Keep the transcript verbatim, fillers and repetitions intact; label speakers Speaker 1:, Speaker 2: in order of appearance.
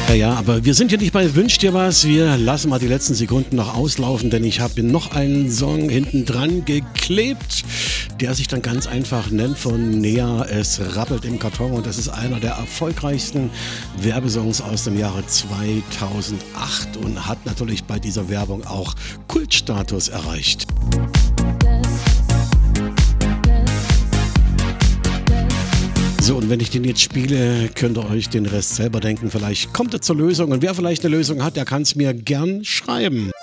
Speaker 1: Ja, ja, aber wir sind hier nicht bei Wünsch dir was. Wir lassen mal die letzten Sekunden noch auslaufen, denn ich habe noch einen Song hinten dran geklebt, der sich dann ganz einfach nennt von Nea. Es rappelt im Karton und das ist einer der erfolgreichsten Werbesongs aus dem Jahre zweitausendacht und hat natürlich bei dieser Werbung auch Kultstatus erreicht. So, und wenn ich den jetzt spiele, könnt ihr euch den Rest selber denken. Vielleicht kommt er zur Lösung und wer vielleicht eine Lösung hat, der kann es mir gern schreiben.